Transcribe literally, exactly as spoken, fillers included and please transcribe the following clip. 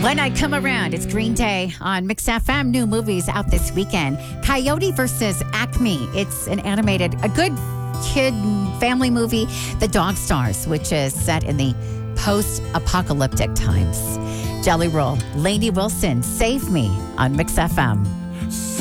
When I Come Around, it's Green Day on Mix F M. New movies out this weekend. Coyote versus Acme. It's an animated, a good kid family movie. The Dog Stars, which is set in the post-apocalyptic times. Jelly Roll, Lainey Wilson, Save Me on Mix F M.